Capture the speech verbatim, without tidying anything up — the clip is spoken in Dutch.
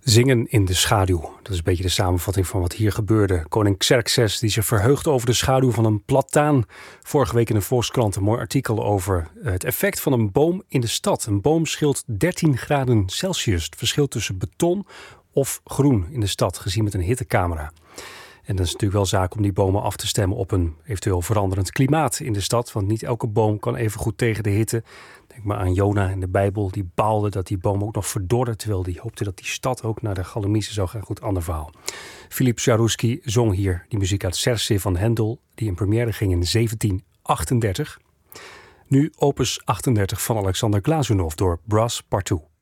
Zingen in de schaduw. Dat is een beetje de samenvatting van wat hier gebeurde. Koning Xerxes die zich verheugt over de schaduw van een plataan. Vorige week in de Volkskrant een mooi artikel over het effect van een boom in de stad. Een boom scheelt dertien graden Celsius. Het verschil tussen beton of groen in de stad, gezien met een hittecamera. En dat is natuurlijk wel zaak om die bomen af te stemmen op een eventueel veranderend klimaat in de stad. Want niet elke boom kan even goed tegen de hitte. Denk maar aan Jona in de Bijbel. Die baalde dat die boom ook nog verdorde. Terwijl die hoopte dat die stad ook naar de Galamise zou gaan. Goed, ander verhaal. Philippe Jarouski zong hier die muziek uit Cerce van Händel. Die in première ging in zeventien achtendertig. Nu opus achtendertig van Alexander Glazunov door Brass Part twee.